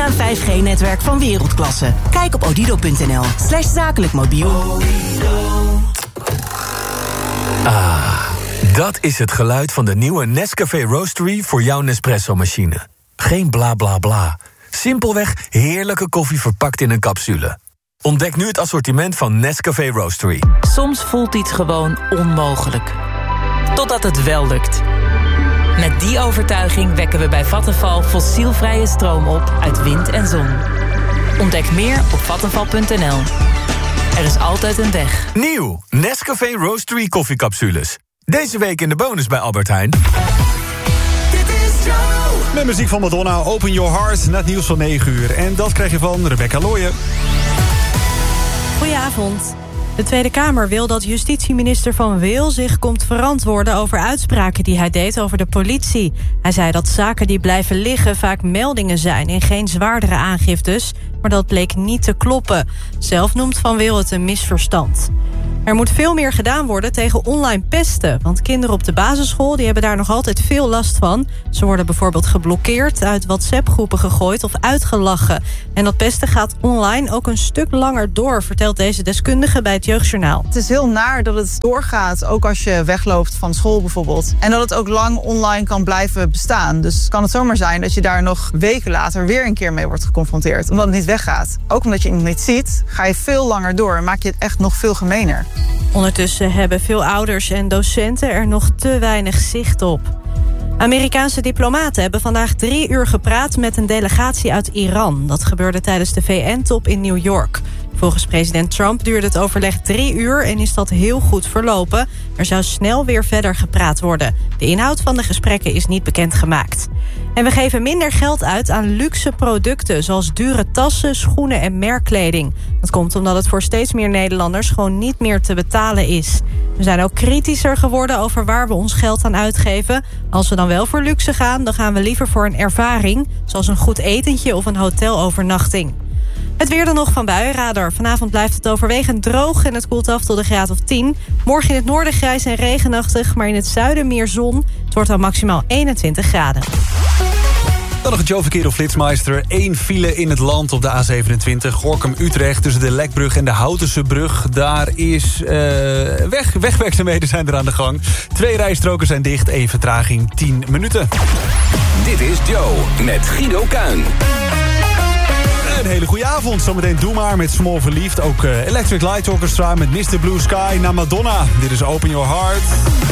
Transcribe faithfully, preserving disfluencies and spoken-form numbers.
via een vijf G-netwerk van wereldklasse. Kijk op odido.nl slash zakelijk mobiel. Ah, dat is het geluid van de nieuwe Nescafé Roastery voor jouw Nespresso-machine. Geen bla bla bla. Simpelweg heerlijke koffie verpakt in een capsule. Ontdek nu het assortiment van Nescafé Roastery. Soms voelt iets gewoon onmogelijk. Totdat het wel lukt. Met die overtuiging wekken we bij Vattenfall fossielvrije stroom op uit wind en zon. Ontdek meer op vattenfall punt n l. Er is altijd een weg. Nieuw Nescafé Roastery koffiecapsules. Deze week in de bonus bij Albert Heijn. Met muziek van Madonna, Open Your Heart, na het nieuws van negen uur. En dat krijg je van Rebecca Looyen. Goedenavond. De Tweede Kamer wil dat justitieminister Van Wil zich komt verantwoorden over uitspraken die hij deed over de politie. Hij zei dat zaken die blijven liggen vaak meldingen zijn en geen zwaardere aangiftes, maar dat bleek niet te kloppen. Zelf noemt Van Wil het een misverstand. Er moet veel meer gedaan worden tegen online pesten. Want kinderen op de basisschool die hebben daar nog altijd veel last van. Ze worden bijvoorbeeld geblokkeerd, uit WhatsApp-groepen gegooid of uitgelachen. En dat pesten gaat online ook een stuk langer door, vertelt deze deskundige bij het Jeugdjournaal. Het is heel naar dat het doorgaat, ook als je wegloopt van school bijvoorbeeld. En dat het ook lang online kan blijven bestaan. Dus kan het zomaar zijn dat je daar nog weken later weer een keer mee wordt geconfronteerd. Omdat het niet weggaat. Ook omdat je iemand niet ziet, ga je veel langer door en maak je het echt nog veel gemener. Ondertussen hebben veel ouders en docenten er nog te weinig zicht op. Amerikaanse diplomaten hebben vandaag drie uur gepraat met een delegatie uit Iran. Dat gebeurde tijdens de V N-top in New York. Volgens president Trump duurde het overleg drie uur en is dat heel goed verlopen. Er zou snel weer verder gepraat worden. De inhoud van de gesprekken is niet bekendgemaakt. En we geven minder geld uit aan luxe producten, zoals dure tassen, schoenen en merkkleding. Dat komt omdat het voor steeds meer Nederlanders gewoon niet meer te betalen is. We zijn ook kritischer geworden over waar we ons geld aan uitgeven. Als we dan wel voor luxe gaan, dan gaan we liever voor een ervaring, zoals een goed etentje of een hotelovernachting. Het weer dan nog van Buienradar. Vanavond blijft het overwegend droog en het koelt af tot een graad of tien. Morgen in het noorden grijs en regenachtig, maar in het zuiden meer zon. Het wordt dan maximaal eenentwintig graden. Dan nog het Joe-verkeer op Flitsmeister. Eén file in het land op de A zevenentwintig. Gorkum-Utrecht tussen de Lekbrug en de Houtense brug. Daar is uh, weg, wegwerkzaamheden zijn er aan de gang. Twee rijstroken zijn dicht. Eén vertraging, tien minuten. Dit is Joe met Guido Kuin. Een hele goede avond. Zometeen Doe Maar met Small Verliefd. Ook uh, Electric Light Orchestra met mister Blue Sky naar Madonna. Dit is Open Your Heart.